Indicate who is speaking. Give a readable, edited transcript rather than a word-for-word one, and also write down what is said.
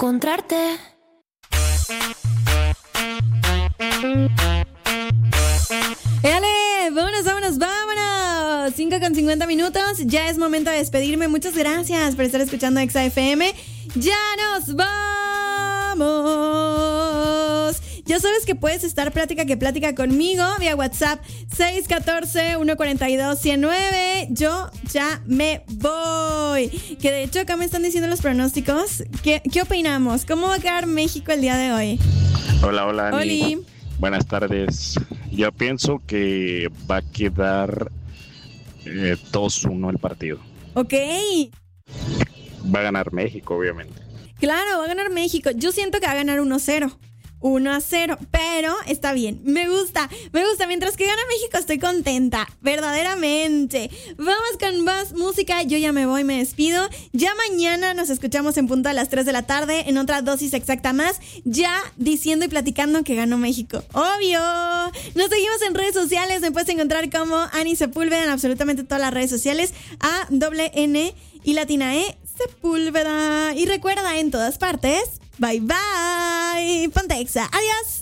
Speaker 1: encontrarte.
Speaker 2: ¡Éale! ¡Vámonos! 5:50 minutos. Ya es momento de despedirme. Muchas gracias por estar escuchando Exa FM. ¡Ya nos vamos! Ya sabes que puedes estar plática conmigo vía WhatsApp 614-142-109. Yo ya me voy. Que de hecho acá me están diciendo los pronósticos. ¿Qué opinamos? ¿Cómo va a quedar México el día de hoy?
Speaker 3: Hola, Ani.
Speaker 2: Oli.
Speaker 3: Buenas tardes. Yo pienso que va a quedar 2-1 el partido.
Speaker 2: Ok.
Speaker 3: Va a ganar México, obviamente.
Speaker 2: Claro, va a ganar México. Yo siento que va a ganar 1-0. 1-0, pero está bien, me gusta, mientras que gana México estoy contenta, verdaderamente. Vamos con más música, yo ya me voy, me despido, ya mañana nos escuchamos en punto a las 3 de la tarde, en otra dosis exacta más, ya diciendo y platicando que ganó México, obvio. Nos seguimos en redes sociales, me puedes encontrar como Ani Sepúlveda en absolutamente todas las redes sociales, ANN y latina E, Sepúlveda, y recuerda en todas partes, bye bye, ponte Exa, adiós.